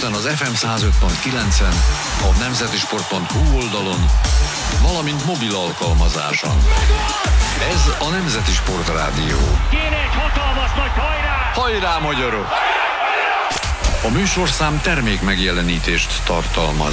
Ezen az FM 105.9-en, a nemzetisport.hu oldalon, valamint mobil alkalmazáson. Ez a Nemzeti Sport Rádió. Kéne egy hatalmas nagy hajrá! Hajrá, magyarok! A műsorszám termék megjelenítést tartalmaz.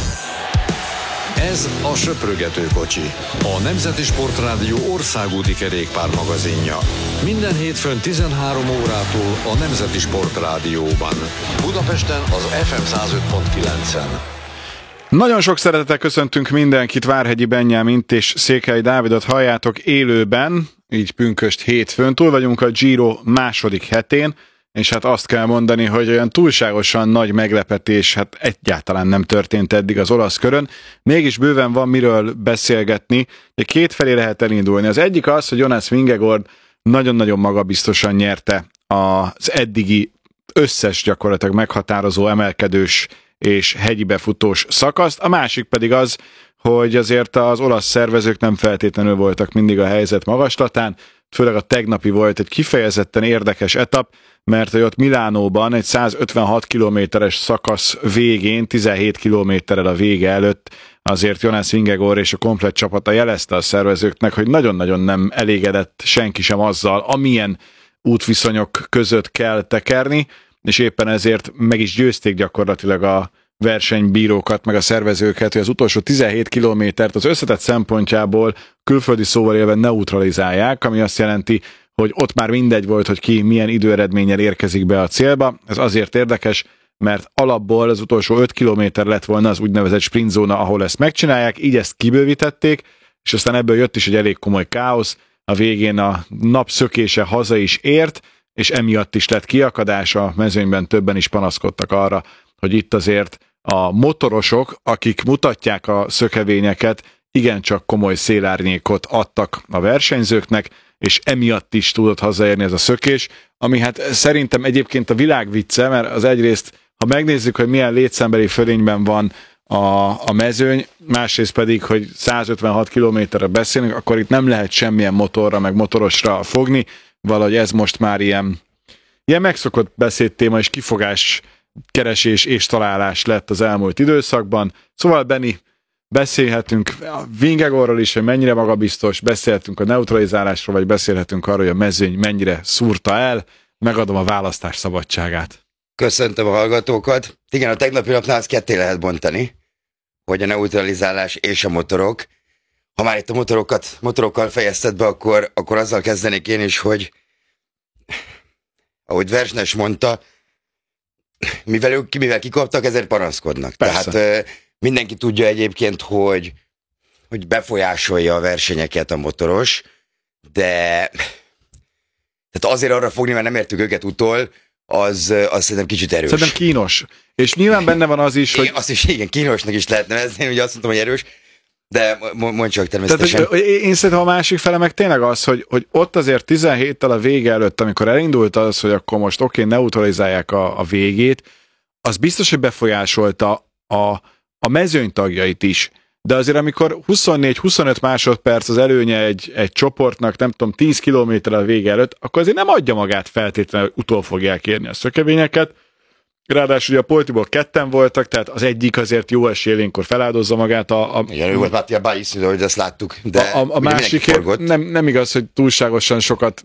Ez a Söprögető kocsi, a Nemzeti Sport Rádió országúti kerékpármagazinja. Minden hétfőn 13 órától a Nemzeti Sport Rádióban. Budapesten az FM 105.9-en. Nagyon sok szeretettel köszöntünk mindenkit, Várhegyi Benyámint és Székely Dávidot halljátok élőben, így pünkösd hétfőn. Túl vagyunk a Giro második hetén, és hát azt kell mondani, hogy olyan túlságosan nagy meglepetés hát egyáltalán nem történt eddig az olasz körön. Mégis bőven van miről beszélgetni, de kétfelé lehet elindulni. Az egyik az, hogy Jonas Vingegaard nagyon-nagyon magabiztosan nyerte az eddigi összes gyakorlatilag meghatározó emelkedős és hegyi befutós szakaszt. A másik pedig az, hogy azért az olasz szervezők nem feltétlenül voltak mindig a helyzet magaslatán, főleg a tegnapi volt egy kifejezetten érdekes etap, mert ott Milánóban egy 156 kilométeres szakasz végén, 17 kilométerrel a vége előtt azért Jonas Vingegaard és a komplett csapata jelezte a szervezőknek, hogy nagyon-nagyon nem elégedett senki sem azzal, amilyen útviszonyok között kell tekerni, és éppen ezért meg is győzték gyakorlatilag a versenybírókat, meg a szervezőket, hogy az utolsó 17 kilométert az összetett szempontjából külföldi szóval élve neutralizálják, ami azt jelenti, hogy ott már mindegy volt, hogy ki milyen időeredménnyel érkezik be a célba. Ez azért érdekes, mert alapból az utolsó 5 kilométer lett volna az úgynevezett sprintzóna, ahol ezt megcsinálják, így ezt kibővítették, és aztán ebből jött is egy elég komoly káosz. A végén a nap szökése haza is ért, és emiatt is lett kiakadás, a mezőnyben többen is panaszkodtak arra, hogy itt azért a motorosok, akik mutatják a szökevényeket, igencsak komoly szélárnyékot adtak a versenyzőknek, és emiatt is tudott hazaérni ez a szökés, ami hát szerintem egyébként a világ vicce, mert az egyrészt, ha megnézzük, hogy milyen létszámbeli fölényben van a mezőny, másrészt pedig, hogy 156 kilométerre beszélünk, akkor itt nem lehet semmilyen motorra, meg motorosra fogni, valahogy ez most már ilyen megszokott beszédtéma és kifogás keresés és találás lett az elmúlt időszakban. Szóval Benni, beszélhetünk a Vingegaardról is, hogy mennyire magabiztos, beszélhetünk a neutralizálásról, vagy beszélhetünk arról, hogy a mezőny mennyire szúrta el. Megadom a választás szabadságát. Köszöntöm a hallgatókat. Igen, a tegnapi napnál azt ketté lehet bontani, hogy a neutralizálás és a motorok. Ha már itt a motorokkal fejezted be, akkor azzal kezdenék én is, hogy ahogy Versnes mondta, mivel kikaptak, ezért panaszkodnak. Persze. Tehát mindenki tudja egyébként, hogy befolyásolja a versenyeket a motoros, de tehát azért arra fogni, mert nem értük őket utol, az szerintem kicsit erős. Szerintem kínos. És nyilván benne van az is, hogy... Azt is igen, kínosnak is lehet nevezni, én ugye azt mondtam, hogy erős, de mondj csak természetesen. Tehát, én szerintem a másik fele meg tényleg az, hogy ott azért 17-tel a vége előtt, amikor elindult az, hogy akkor most neutralizálják a végét, az biztos, hogy befolyásolta a mezőny tagjait is. De azért amikor 24-25 másodperc az előnye egy csoportnak, nem tudom, 10 kilométerrel a vége előtt, akkor azért nem adja magát feltétlenül, hogy utol fogják érni a szökevényeket. Ráadásul ugye a Poltiból ketten voltak, tehát az egyik azért jó esélyénkor feláldozza magát. Igen, ő volt Mattia Bajis, hogy ezt láttuk, de a másik nem igaz, hogy túlságosan sokat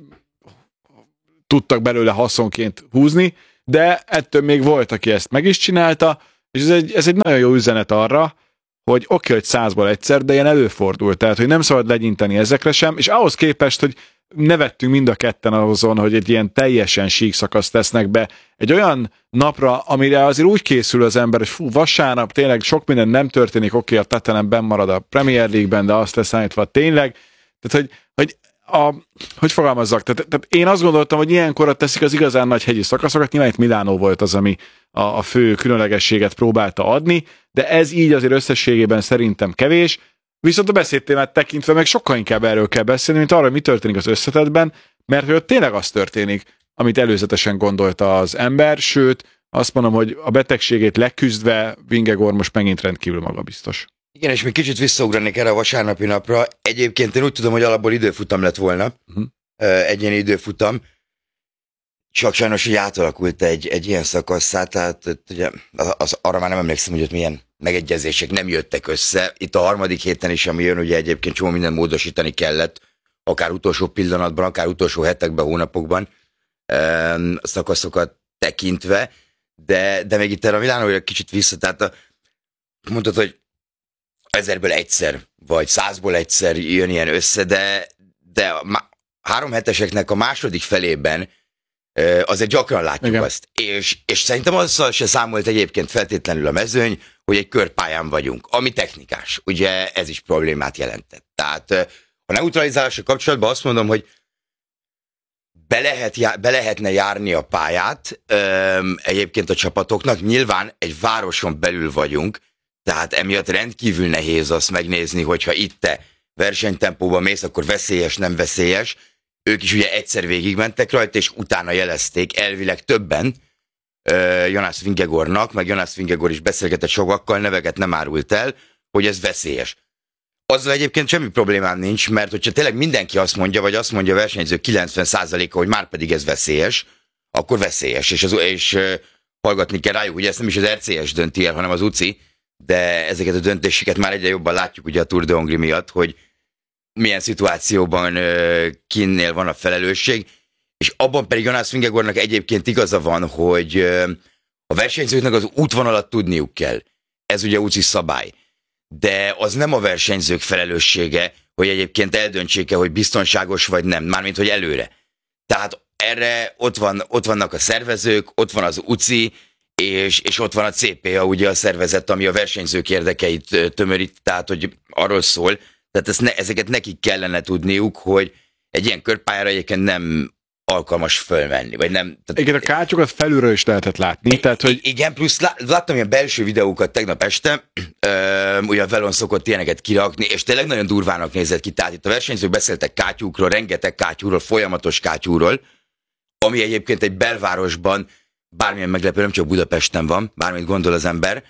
tudtak belőle haszonként húzni, de ettől még volt, aki ezt meg is csinálta, és ez egy nagyon jó üzenet arra, hogy oké, hogy 100-ból egyszer, de ilyen előfordul, tehát hogy nem szabad legyinteni ezekre sem, és ahhoz képest, hogy nevettünk mind a ketten azon, hogy egy ilyen teljesen sík szakaszt tesznek be egy olyan napra, amire azért úgy készül az ember, hogy vasárnap tényleg sok minden nem történik, oké, a Tottenham benn marad a Premier League-ben, de azt leszámítva tényleg, tehát hogy fogalmazzak, tehát én azt gondoltam, hogy ilyenkorra teszik az igazán nagy hegyi szakaszokat, nyilván itt Milánó volt az, ami a fő különlegességet próbálta adni, de ez így azért összességében szerintem kevés, viszont a beszédtémát tekintve meg sokkal inkább erről kell beszélni, mint arra, hogy mi történik az összetettben, mert hogy ott tényleg az történik, amit előzetesen gondolta az ember, sőt, azt mondom, hogy a betegségét leküzdve Vingegaard most megint rendkívül magabiztos. Igen, és még kicsit visszaugranék erre a vasárnapi napra. Egyébként én úgy tudom, hogy alapból időfutam lett volna, egyéni időfutam, csak sajnos, hogy átalakult egy ilyen szakasszá, tehát ugye, arra már nem emlékszem, hogy ott milyen megegyezések nem jöttek össze. Itt a harmadik héten is, ami jön, ugye egyébként csomó minden módosítani kellett, akár utolsó pillanatban, akár utolsó hetekben, hónapokban szakaszokat tekintve, de még itt erre a Milánóra kicsit vissza, tehát mondtad, hogy 1000-ből egyszer, vagy 100-ból egyszer jön ilyen össze, de a 3 heteseknek a második felében azért gyakran látjuk. Igen. Azt. És szerintem azzal se számolt egyébként feltétlenül a mezőny, hogy egy körpályán vagyunk, ami technikás. Ugye ez is problémát jelentett. Tehát a neutralizálással kapcsolatban azt mondom, hogy be lehetne járni a pályát egyébként a csapatoknak. Nyilván egy városon belül vagyunk, tehát emiatt rendkívül nehéz azt megnézni, hogyha itt te versenytempóban mész, akkor veszélyes, nem veszélyes. Ők is ugye egyszer végigmentek rajta, és utána jelezték elvileg többen Jonas Vingegaardnak, meg Jonas Vingegaard is beszélgetett sokakkal, neveket nem árult el, hogy ez veszélyes. Azzal egyébként semmi problémám nincs, mert hogyha tényleg mindenki azt mondja, vagy azt mondja a versenyző 90%-a, hogy már pedig ez veszélyes, akkor veszélyes, és hallgatni kell rájuk. Ugye ezt nem is az RCS dönti el, hanem az UCI, de ezeket a döntéseket már egyre jobban látjuk ugye a Tour de Hongrie miatt, hogy milyen szituációban kinnél van a felelősség, és abban pedig Jonas Vingegaardnak egyébként igaza van, hogy a versenyzőknek az útvonalat tudniuk kell. Ez ugye UCI szabály. De az nem a versenyzők felelőssége, hogy egyébként eldöntsék-e, hogy biztonságos vagy nem, mármint hogy előre. Tehát erre ott vannak a szervezők, ott van az UCI, és ott van a CPA, ugye a szervezet, ami a versenyzők érdekeit tömörít, tehát hogy arról szól, tehát ezeket nekik kellene tudniuk, hogy egy ilyen körpályára egyébként nem alkalmas fölmenni, vagy nem. Tehát, igen, a kátyukat felülről is lehetett látni, tehát hogy... Igen, plusz láttam ilyen belső videókat tegnap este, ugye a Velon szokott ilyeneket kirakni, és tényleg nagyon durvának nézett ki, tehát itt a versenyzők beszéltek kátyúkról, rengeteg kátyúról, folyamatos kátyúról, ami egyébként egy belvárosban bármilyen meglepő, nem csak Budapesten van, bármit gondol az ember,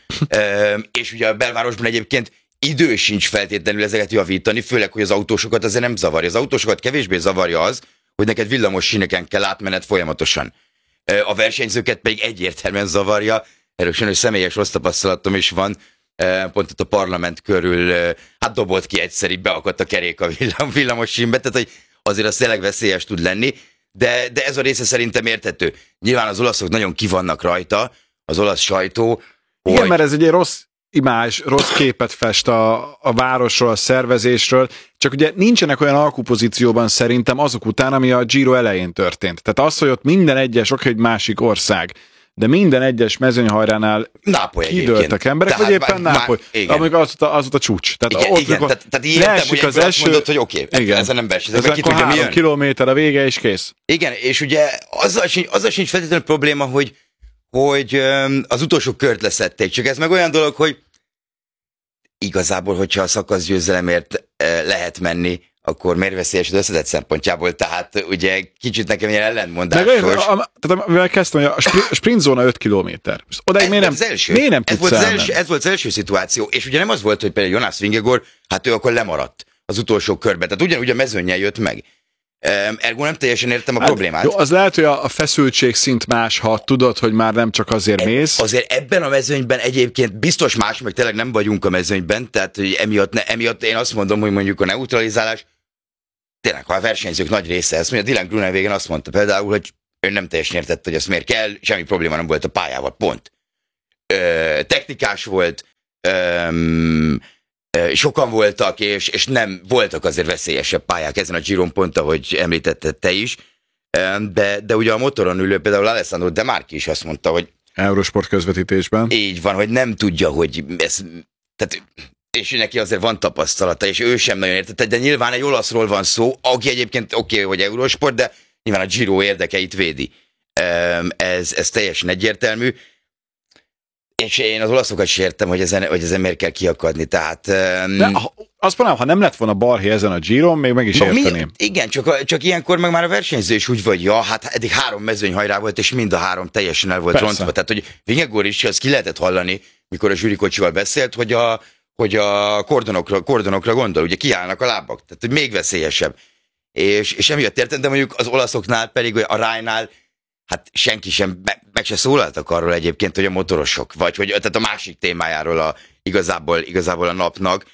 és ugye a belvárosban egyébként idő sincs feltétlenül ezeket javítani, főleg, hogy az autósokat azért nem zavarja. Az autósokat kevésbé zavarja az, hogy neked villamos síneken kell átmened folyamatosan. A versenyzőket pedig egyértelműen zavarja, erről sajnos személyes rossz tapasztalatom is van, pont ott a parlament körül, hát dobolt ki egyszer, így beakadt a kerék a villamos sínbe, tehát hogy azért az tényleg veszélyes tud lenni, de ez a része szerintem érthető. Nyilván az olaszok nagyon kivannak rajta, az olasz sajtó. Igen, hogy... mert ez egy rossz imázs, rossz képet fest a városról, a szervezésről, csak ugye nincsenek olyan alkupozícióban szerintem azok után, ami a Giro elején történt. Tehát az, hogy ott minden egyes, oké, egy másik ország, de minden egyes mezőnyhajránál kidőltek emberek, tehát vagy éppen Nápoly, amikor az volt a csúcs. Tehát igen, ott, igen. Tehát így értem, hogy az első... mondod, hogy oké, ezen nem versenyzek. Ez akkor 3 kilométer a vége, és kész. Igen, és ugye azzal sincs feltétlenül probléma, hogy az utolsó kört leszették. Csak ez meg olyan dolog, hogy igazából, hogyha a szakaszgyőzelemért lehet menni, akkor miért veszélyes az összetett szempontjából? Tehát ugye kicsit nekem ilyen ellentmondásos. Tehát mivel kezdtem, hogy a sprintzóna 5 kilométer. Odáig miért nem tudsz elmenni? Ez volt az első szituáció, és ugye nem az volt, hogy például Jonas Vingegaard, hát ő akkor lemaradt az utolsó körben. Tehát ugyanúgy a mezőnnyel jött meg. Ergo nem teljesen értem a problémát. Jó, az lehet, hogy a feszültség szint más, ha tudod, hogy már nem csak azért mész. Azért ebben a mezőnyben egyébként biztos más, meg tényleg nem vagyunk a mezőnyben, tehát hogy emiatt én azt mondom, hogy mondjuk a neutralizálás, tényleg, ha a versenyzők nagy része ezt mondja, Dylan Groenewegen azt mondta például, hogy ő nem teljesen értette, hogy ezt miért kell, semmi probléma nem volt a pályával, pont. Technikás volt, sokan voltak, és nem voltak azért veszélyesebb pályák ezen a Giron, pont, ahogy említetted te is, de ugye a motoron ülő, például Alessandro De Marchi is azt mondta, hogy Eurosport közvetítésben. Így van, hogy nem tudja, hogy ez, tehát, és neki azért van tapasztalata, és ő sem nagyon értette, de nyilván egy olaszról van szó, aki egyébként oké, hogy Eurosport, de nyilván a Giro érdekeit védi. Ez teljesen egyértelmű. És én az olaszokat is értem, hogy ezen miért kell kiakadni, tehát... Azt mondanám, ha nem lett volna balhé ezen a Giron, még meg is érteném. Igen, csak ilyenkor meg már a versenyző is úgy vagy, hát eddig 3 mezőnyhajrá volt, és mind a 3 teljesen el volt rontva. Tehát, hogy Vingegaard is, azt ki lehetett hallani, mikor a zsűrikocsival beszélt, hogy a kordonokra gondol, ugye kiállnak a lábak, tehát hogy még veszélyesebb. És emiatt értem, de mondjuk az olaszoknál pedig, a Rynál hát senki sem, meg se szólaltak arról egyébként, hogy a motorosok, vagy hogy tehát a másik témájáról igazából a napnak,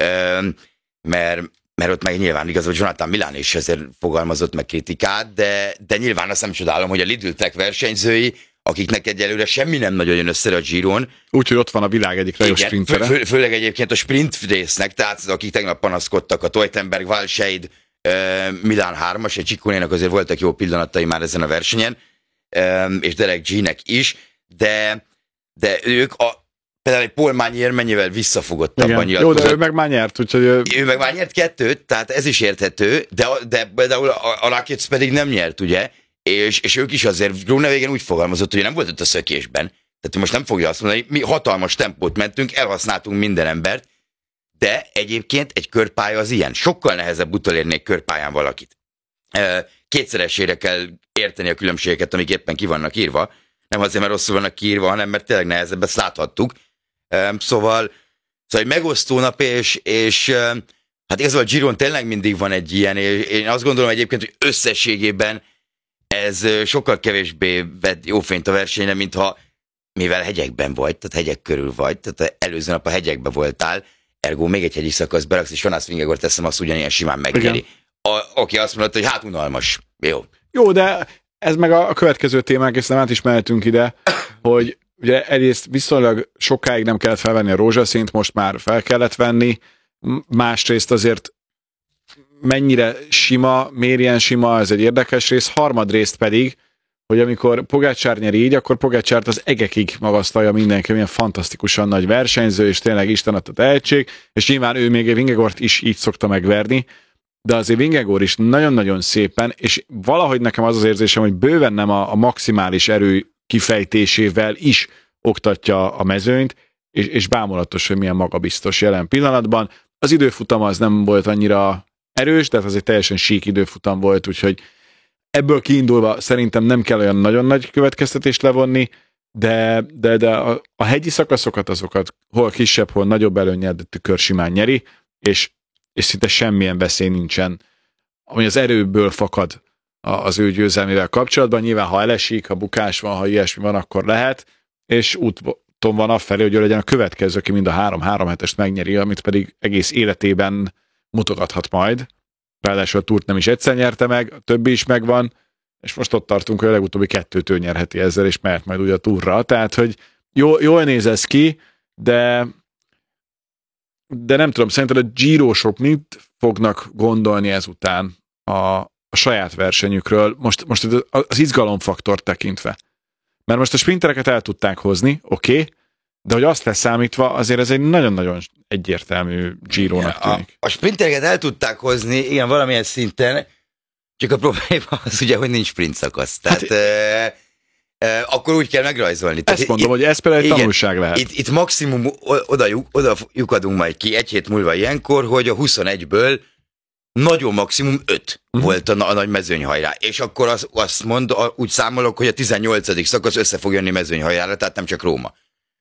mert ott meg nyilván igazából Jonathan Milán is ezért fogalmazott meg kritikát, de nyilván azt nem csodálom, hogy a Lidl Tech versenyzői, akiknek egyelőre semmi nem nagyon jön össze a Giron. Úgyhogy ott van a világ egyik legjobb sprintere. Főleg egyébként a sprint résznek, tehát akik tegnap panaszkodtak, a Teutenberg, Walscheid, Milán 3-as, egy Csikkonénak azért voltak jó pillanatai már ezen a versenyen, és Derek G-nek is, de ők például egy Paul Magnier mennyivel visszafogottabban nyilatkozott. Jó, de ő meg már nyert, úgyhogy... Ő meg már nyert 2, tehát ez is érthető, de például a Rakic pedig nem nyert, ugye? És ők is azért Groenewegen úgy fogalmazott, hogy nem volt ott a szökésben. Tehát most nem fogja azt mondani, mi hatalmas tempót mentünk, elhasználtunk minden embert, de egyébként egy körpálya az ilyen. Sokkal nehezebb utolérni egy körpályán valakit. Kétszeresére kell érteni a különbségeket, amik éppen ki vannak írva. Nem azért, mert rosszul vannak kiírva, hanem mert tényleg nehezebb, ezt láthattuk. Szóval egy megosztó nap, és hát igazából a Giron tényleg mindig van egy ilyen, és én azt gondolom egyébként, hogy összességében ez sokkal kevésbé vett jó fényt a versenyre, mintha mivel hegyekben vagy, tehát hegyek körül vagy, tehát előző nap a hegyekben voltál, ergo még egy hegyi szakasz beraksz, és Jonas Vingegaard teszem azt ugyanilyen simán megnyeri. Aki azt mondta, hogy hát unalmas. Jó, de ez meg a következő témánk, és nem át is mehetünk ide, hogy ugye egyrészt viszonylag sokáig nem kellett felvenni a rózsaszínt, most már fel kellett venni, másrészt azért mennyire sima, mérjen sima, ez egy érdekes rész, harmadrészt pedig, hogy amikor Pogačar nyer így, akkor Pogačart az egekig magasztalja mindenki, milyen fantasztikusan nagy versenyző, és tényleg Isten adta tehetség, és nyilván ő még Vingegaard is így szokta megverni, de azért Vingegaard is nagyon-nagyon szépen, és valahogy nekem az érzésem, hogy bőven nem a maximális erő kifejtésével is oktatja a mezőnyt, és bámulatos, hogy milyen magabiztos jelen pillanatban. Az időfutam az nem volt annyira erős, de az egy teljesen sík időfutam volt, úgyhogy ebből kiindulva szerintem nem kell olyan nagyon nagy következtetést levonni, de a hegyi szakaszokat, azokat hol kisebb, hol nagyobb előnnyel, de tükör simán nyeri, és szinte semmilyen veszély nincsen, ami az erőből fakad az ő győzelmével kapcsolatban. Nyilván, ha elesik, ha bukás van, ha ilyesmi van, akkor lehet, és úton van afelé, hogy ő legyen a következő, aki mind a 3 hetest megnyeri, amit pedig egész életében mutogathat majd. Ráadásul a túrt nem is egyszer nyerte meg, a többi is megvan, és most ott tartunk, hogy a legutóbbi 2-től nyerheti ezzel, és mehet majd úgy a túrra. Tehát, hogy jól néz ez ki, de nem tudom, szerinted a Girosok mit fognak gondolni ezután a saját versenyükről, most az izgalomfaktort tekintve. Mert most a sprintereket el tudták hozni, oké, de hogy azt leszámítva, azért ez egy nagyon-nagyon egyértelmű Girónak tűnik. A sprintereket el tudták hozni, igen, valamilyen szinten, csak a probléma az ugye, hogy nincs sprint szakasz. Tehát akkor úgy kell megrajzolni. Ezt mondom, hogy ez például egy tanulság lehet. Itt maximum oda lyukadunk majd ki egy hét múlva ilyenkor, hogy a 21-ből nagyon maximum 5 volt a nagy mezőnyhajrá. És akkor úgy számolok, hogy a 18. szakasz össze fog jönni mezőnyhajrára, tehát nem csak Róma.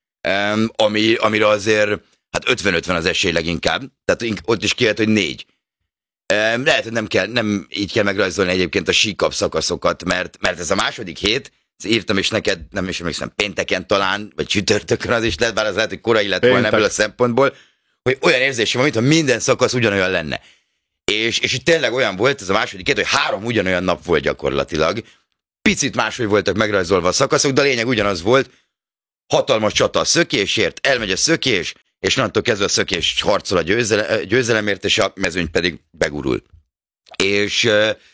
Amire azért hát 50-50 az esély leginkább, tehát ott is kijöhet, hogy 4. Lehet, hogy nem így kell megrajzolni egyébként a síkabb szakaszokat, mert ez a második hét, írtam is neked, nem is emlékszem, pénteken talán, vagy csütörtökön az is lett, bár az lehet, hogy korai lett volna ebből a szempontból, hogy olyan érzésem van, mintha minden szakasz ugyanolyan lenne. És itt tényleg olyan volt ez a második hét, hogy 3 ugyanolyan nap volt gyakorlatilag. Picit máshogy voltak megrajzolva a szakaszok, de a lényeg ugyanaz volt, hatalmas csata a szökésért, elmegy a szökés, és onnantól kezdve a szökés harcol a győzelemért, és a mezőny pedig begurul. És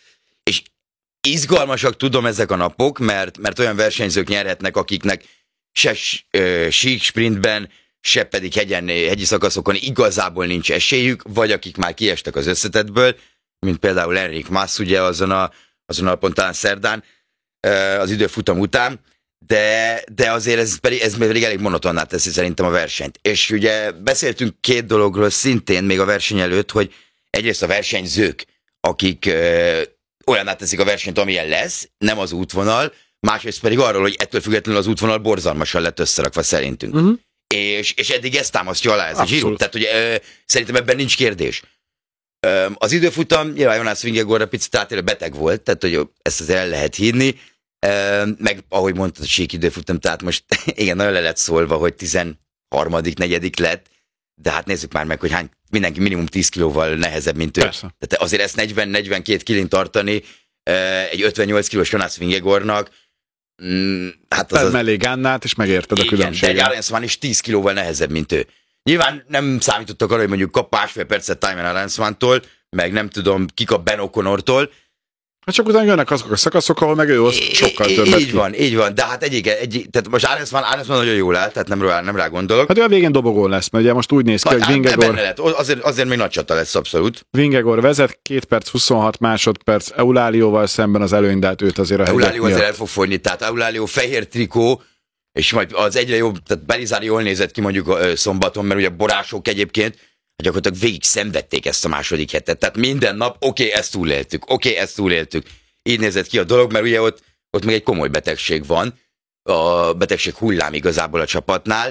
izgalmasak tudom ezek a napok, mert olyan versenyzők nyerhetnek, akiknek se sík sprintben, se pedig hegyi szakaszokon igazából nincs esélyük, vagy akik már kiestek az összetettből, mint például Enric Mas, ugye azon a napon talán szerdán, az időfutam után, de azért ez pedig elég monotonná teszi szerintem a versenyt. És ugye beszéltünk 2 dologról szintén még a verseny előtt, hogy egyrészt a versenyzők, akik olyanná teszik a versenyt, amilyen lesz, nem az útvonal, másrészt pedig arról, hogy ettől függetlenül az útvonal borzalmasan lett összerakva szerintünk. És eddig ezt támasztja alá ez a Giro. Tehát ugye, szerintem ebben nincs kérdés. Az időfutam, nyilván Jonas Vingegaard picit átérő beteg volt, tehát hogy ezt azért el lehet hinni, Meg ahogy mondtad, a síkidőfutam, tehát most igen, nagyon le lett szólva, hogy 13., 4. lett, de hát nézzük már meg, hogy mindenki minimum 10 kilóval nehezebb, mint ő. Persze. Tehát azért ezt 40-42 kilón tartani egy 58 kilós Jonas Vingegaardnak, hát az mellé Gannát, és megérted a különbséget. De egy Arensman is 10 kilóval nehezebb, mint ő. Nyilván nem számítottak arra, hogy mondjuk kap másfél percet Thymen Arensmantól, meg nem tudom, kikap Ben O'Connortól. Hát csak utána jönnek azok a szakaszok, ahol meg ő oszt sokkal többet. Így van, de hát tehát most Arensman nagyon jól áll, tehát nem rá gondolok. Hát ő a végén dobogón lesz, mert ugye most úgy néz ki, hogy Vingegaard... Azért még nagy csata lesz abszolút. Vingegaard vezet, 2 perc 26 másodperc Eulalióval szemben az előny, de hát őt azért a hegyek Eulalió miatt. azért el fog fogyni, tehát Eulalió fehér trikó, és majd az egyre jobb, tehát Belisari jól nézett ki mondjuk szombaton, mert ugye borások egyébként gyakorlatilag végig szenvedték ezt a második hetet. Tehát minden nap, ezt túléltük. Így nézett ki a dolog, mert ugye ott még egy komoly betegség van. A betegség hullám igazából a csapatnál.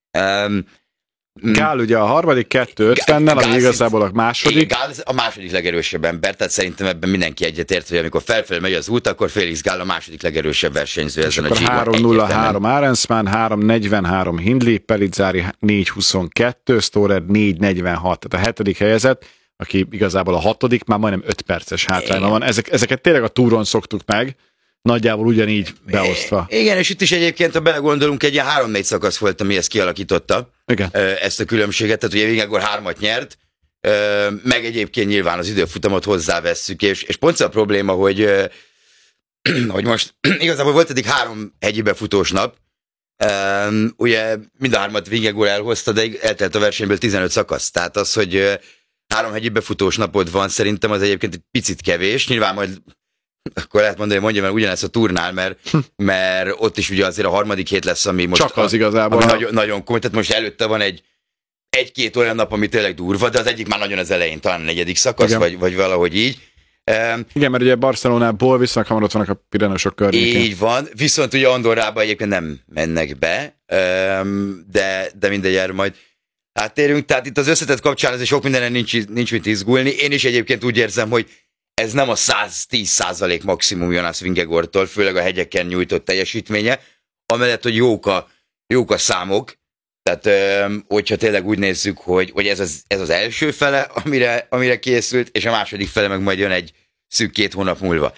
Gál ugye a harmadik 2:50-nel, ami igazából a második. Gál a második legerősebb ember, tehát szerintem ebben mindenki egyetért, hogy amikor felfelé megy az út, akkor Felix Gál a második legerősebb versenyző ezen a Giro-n. 3:03 Arensman, 3:43 Hindley, Pellizzari 4:22, Storer 4:46, tehát a 7. helyezett, aki igazából a 6., már majdnem 5 perces hátrányban van. Ezeket tényleg a túron szoktuk meg, nagyjából ugyanígy beosztva. Igen, és itt is egyébként, ha belegondolunk, egy ilyen 3-4 szakasz volt, ami ezt kialakította. Igen. Ezt a különbséget, tehát ugye Vingegaard 3-at nyert, meg egyébként nyilván az időfutamot hozzávesszük, és pont a probléma, hogy most igazából volt eddig 3 hegyi befutós nap, ugye mind a 3-at Vingegaard elhozta, de eltelt a versenyből 15 szakasz, tehát az, hogy 3 hegyi befutós napod van, szerintem az egyébként egy picit kevés, nyilván majd akkor lehet mondani, hogy mondjam el ugyanezt a turnál, mert ott is ugye azért a harmadik hét lesz, ami most csak az igazából. Ami nagyon komoly, tehát most előtte van egy-két olyan nap, ami tényleg durva, de az egyik már nagyon az elején, talán a 4. szakasz, vagy valahogy így. Igen, mert ugye Barcelonából viszont hamar ott vannak a Pirenosok környékén. Így van, viszont ugye Andorrába egyébként nem mennek be, de mindegy, erről majd áttérünk. Tehát itt az összetett kapcsán azért sok mindenen nincs mit izgulni. Én is egyébként úgy érzem, hogy ez nem a 110% maximum Jonas Vingegaardtól, főleg a hegyeken nyújtott teljesítménye, amellett, hogy jók a számok, tehát hogyha tényleg úgy nézzük, hogy ez az első fele, amire készült, és a második fele meg majd jön egy szűk 2 hónap múlva.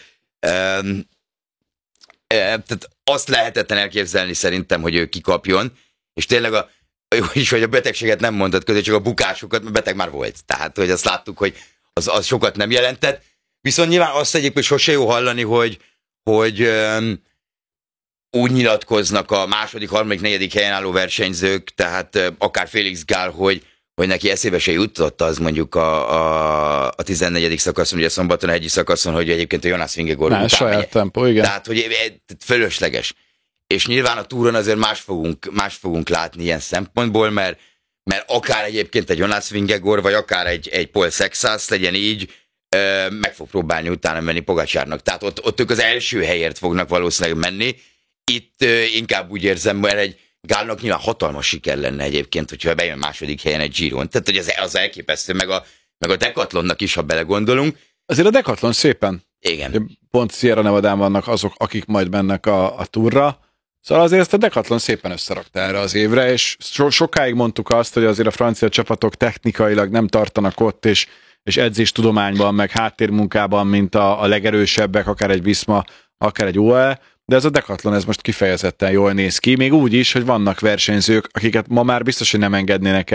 Tehát azt lehetetlen elképzelni szerintem, hogy ő kikapjon, és tényleg hogy a betegséget nem mondtad közé, csak a bukásokat, mert beteg már volt. Tehát, hogy azt láttuk, hogy az sokat nem jelentett. Viszont nyilván azt egyébként sose jó hallani, hogy úgy nyilatkoznak a második, harmadik, 4. helyen álló versenyzők, tehát akár Felix Gál, hogy neki eszébe se jutott az mondjuk a 14. szakaszon, ugye szombaton a hegyi szakaszon, hogy egyébként a Jonas Vingegaard után saját tempó, igen. Tehát, hogy fölösleges. És nyilván a túron azért más fogunk látni ilyen szempontból, mert akár egyébként egy Jonas Vingegaard, vagy akár egy Paul Sexas legyen így, meg fog próbálni utána menni Pogačarnak. Tehát ott ők az első helyért fognak valószínűleg menni. Itt inkább úgy érzem, mert egy Gálnak nyilván hatalmas siker lenne egyébként, hogyha bejön második helyen egy Giron. Tehát, hogy az elképesztő, meg a Decathlonnak is, ha belegondolunk. Azért a Decathlon szépen. Igen. Pont Sierra Nevadán vannak azok, akik majd mennek a túrra. Szóval azért ezt a Decathlon szépen összerakta erre az évre, és sokáig mondtuk azt, hogy azért a francia csapatok technikailag nem tartanak ott, és edzéstudományban, meg háttérmunkában, mint a legerősebbek, akár egy Visma, akár egy UAE, de ez a Decathlon ez most kifejezetten jól néz ki, még úgy is, hogy vannak versenyzők, akiket ma már biztos, hogy nem engednének el